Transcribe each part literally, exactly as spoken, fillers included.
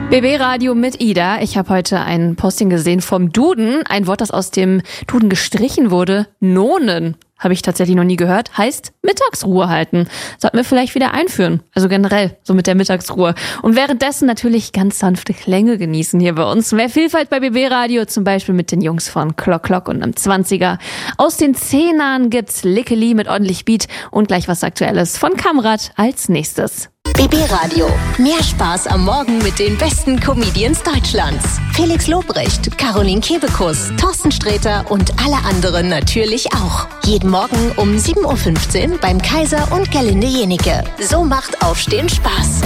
B B-Radio mit Ida. Ich habe heute ein Posting gesehen vom Duden. Ein Wort, das aus dem Duden gestrichen wurde. Nonen. Habe ich tatsächlich noch nie gehört. Heißt Mittagsruhe halten. Sollten wir vielleicht wieder einführen. Also generell, so mit der Mittagsruhe. Und währenddessen natürlich ganz sanfte Klänge genießen hier bei uns. Mehr Vielfalt bei B B-Radio, zum Beispiel mit den Jungs von Klock Klock und einem Zwanziger. Aus den Zehnern gibt's Lickeli mit ordentlich Beat und gleich was Aktuelles von Kamrat als nächstes. B B-Radio. Mehr Spaß am Morgen mit den besten Comedians Deutschlands. Felix Lobrecht, Caroline Kebekus, Thorsten Sträter und alle anderen natürlich auch. Jeden Morgen um sieben Uhr fünfzehn beim Kaiser und Gerlinde Jenike. So macht Aufstehen Spaß.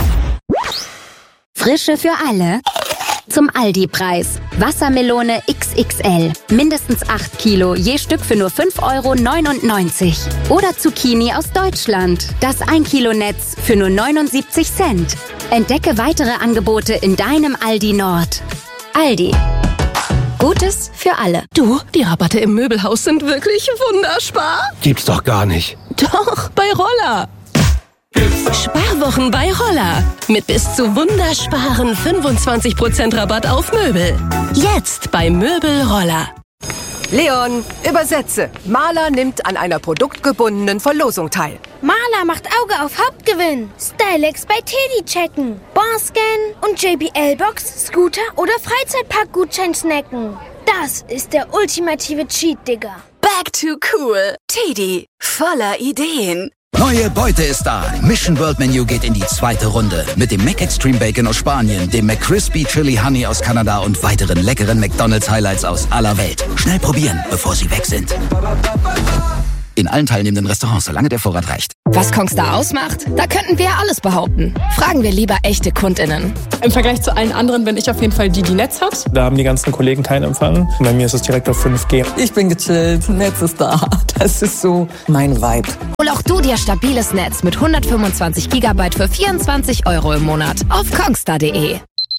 Frische für alle. Zum Aldi-Preis. Wassermelone X X L. Mindestens acht Kilo, je Stück für nur fünf Euro neunundneunzig. Oder Zucchini aus Deutschland. Das ein Kilo Netz für nur neunundsiebzig Cent. Entdecke weitere Angebote in deinem Aldi Nord. Aldi. Gutes für alle. Du, die Rabatte im Möbelhaus sind wirklich wunderspar. Gibt's doch gar nicht. Doch, bei Roller. Sparwochen bei Roller. Mit bis zu wundersparen fünfundzwanzig Prozent Rabatt auf Möbel. Jetzt bei Möbel Roller. Leon, übersetze. Maler nimmt an einer produktgebundenen Verlosung teil. Maler macht Auge auf Hauptgewinn. Stylex bei Teddy checken. Barscan und J B L-Box, Scooter oder Freizeitparkgutschein snacken. Das ist der ultimative Cheat, Digga. Back to cool. Teddy, voller Ideen. Neue Beute ist da. Mission World Menu geht in die zweite Runde. Mit dem Mac Extreme Bacon aus Spanien, dem McCrispy Chili Honey aus Kanada und weiteren leckeren McDonald's Highlights aus aller Welt. Schnell probieren, bevor sie weg sind. In allen teilnehmenden Restaurants, solange der Vorrat reicht. Was Kongstar ausmacht? Da könnten wir alles behaupten. Fragen wir lieber echte KundInnen. Im Vergleich zu allen anderen bin ich auf jeden Fall die, die Netz hat. Da haben die ganzen Kollegen keinen Empfang. Bei mir ist es direkt auf fünf G. Ich bin gechillt, Netz ist da. Das ist so mein Vibe. Hol auch du dir stabiles Netz mit hundertfünfundzwanzig Gigabyte für vierundzwanzig Euro im Monat auf kongstar punkt de.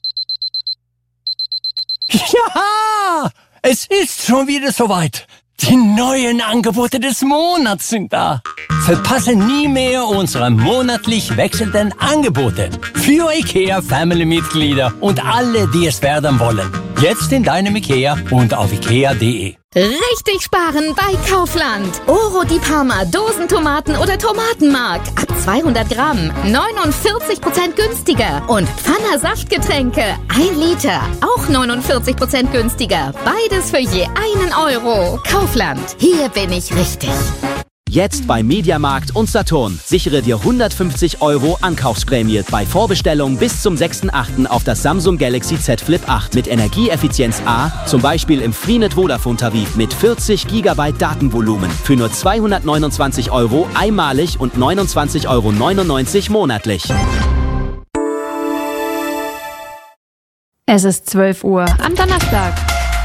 Ja, es ist schon wieder soweit. Die neuen Angebote des Monats sind da. Verpasse nie mehr unsere monatlich wechselnden Angebote. Für IKEA Family-Mitglieder und alle, die es werden wollen. Jetzt in deinem IKEA und auf ikea punkt de. Richtig sparen bei Kaufland. Oro di Parma, Dosentomaten oder Tomatenmark. Ab zweihundert Gramm, neunundvierzig Prozent günstiger. Und Pfanner Saftgetränke, ein Liter, auch neunundvierzig Prozent günstiger. Beides für je einen Euro. Kaufland, hier bin ich richtig. Jetzt bei Mediamarkt und Saturn. Sichere dir hundertfünfzig Euro Ankaufsprämie bei Vorbestellung bis zum sechsten achten auf das Samsung Galaxy Z Flip acht mit Energieeffizienz A, zum Beispiel im Freenet Vodafone Tarif mit vierzig Gigabyte Datenvolumen für nur zweihundertneunundzwanzig Euro einmalig und neunundzwanzig Euro neunundneunzig monatlich. Es ist zwölf Uhr am Donnerstag.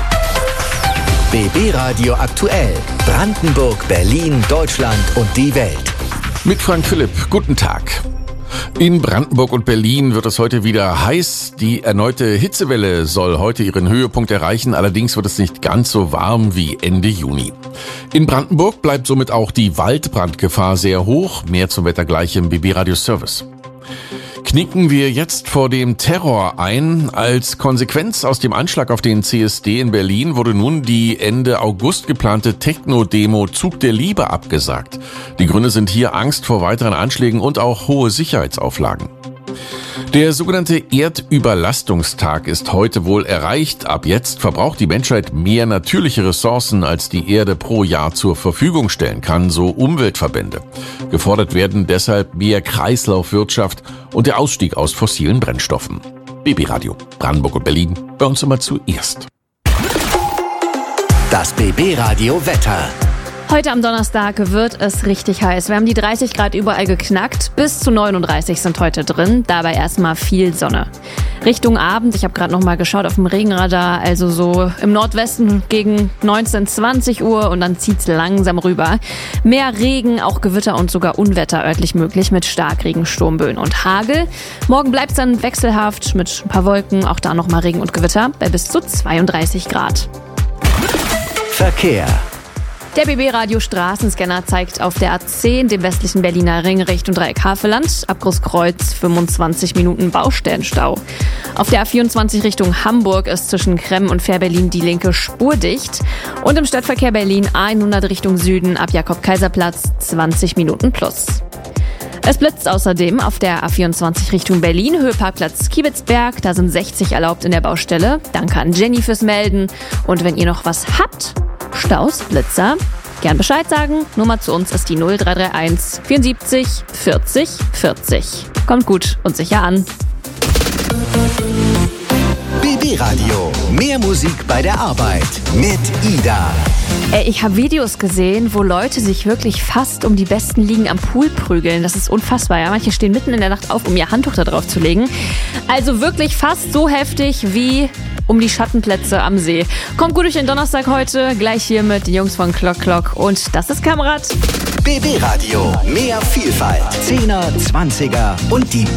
B B-Radio aktuell. Brandenburg, Berlin, Deutschland und die Welt. Mit Frank Philipp, guten Tag. In Brandenburg und Berlin wird es heute wieder heiß. Die erneute Hitzewelle soll heute ihren Höhepunkt erreichen. Allerdings wird es nicht ganz so warm wie Ende Juni. In Brandenburg bleibt somit auch die Waldbrandgefahr sehr hoch. Mehr zum Wetter gleich im B B-Radio Service. Knicken wir jetzt vor dem Terror ein. Als Konsequenz aus dem Anschlag auf den C S D in Berlin wurde nun die Ende August geplante Techno-Demo Zug der Liebe abgesagt. Die Gründe sind hier Angst vor weiteren Anschlägen und auch hohe Sicherheitsauflagen. Der sogenannte Erdüberlastungstag ist heute wohl erreicht. Ab jetzt verbraucht die Menschheit mehr natürliche Ressourcen, als die Erde pro Jahr zur Verfügung stellen kann, so Umweltverbände. Gefordert werden deshalb mehr Kreislaufwirtschaft und der Ausstieg aus fossilen Brennstoffen. B B-Radio, Brandenburg und Berlin, bei uns immer zuerst. Das B B-Radio Wetter. Heute am Donnerstag wird es richtig heiß. Wir haben die dreißig Grad überall geknackt. Bis zu neununddreißig sind heute drin. Dabei erstmal viel Sonne. Richtung Abend, ich habe gerade noch mal geschaut auf dem Regenradar, also so im Nordwesten gegen neunzehn, zwanzig Uhr und dann zieht's langsam rüber. Mehr Regen, auch Gewitter und sogar Unwetter örtlich möglich mit Starkregen, Sturmböen und Hagel. Morgen bleibt's dann wechselhaft mit ein paar Wolken, auch da noch mal Regen und Gewitter bei bis zu zweiunddreißig Grad. Verkehr. Der B B-Radio Straßenscanner zeigt auf der A zehn, dem westlichen Berliner Ring Richtung Dreieck Havelland, Abgruskreuz fünfundzwanzig Minuten Baustellenstau. Auf der A vierundzwanzig Richtung Hamburg ist zwischen Kremm und Fähr-Berlin die linke Spur dicht. Und im Stadtverkehr Berlin hundert Richtung Süden ab Jakob-Kaiser-Platz zwanzig Minuten plus. Es blitzt außerdem auf der A vierundzwanzig Richtung Berlin, Höheparkplatz Kiebitzberg. Da sind sechzig erlaubt in der Baustelle. Danke an Jenny fürs Melden. Und wenn ihr noch was habt, Staus, Blitzer, gern Bescheid sagen. Nummer zu uns ist die null drei drei eins vierundsiebzig vierzig vierzig. Kommt gut und sicher an. B B Radio. Mehr Musik bei der Arbeit mit Ida. Ey, ich habe Videos gesehen, wo Leute sich wirklich fast um die besten Liegen am Pool prügeln. Das ist unfassbar. Ja? Manche stehen mitten in der Nacht auf, um ihr Handtuch da drauf zu legen. Also wirklich fast so heftig wie um die Schattenplätze am See. Kommt gut durch den Donnerstag heute. Gleich hier mit den Jungs von Clock Clock. Und das ist Kamerad. B B Radio. Mehr Vielfalt. Zehner, Zwanziger und die